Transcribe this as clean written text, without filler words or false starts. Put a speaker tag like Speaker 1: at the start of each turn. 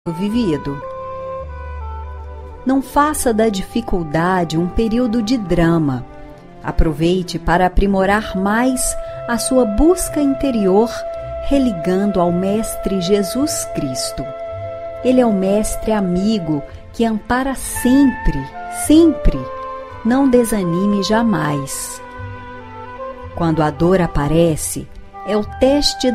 Speaker 1: vivido. Não faça da dificuldade um período de drama. Aproveite para aprimorar mais a sua busca interior, religando ao Mestre Jesus Cristo. Ele é o Mestre amigo que ampara sempre, sempre. Não desanime jamais. Quando a dor aparece, é o teste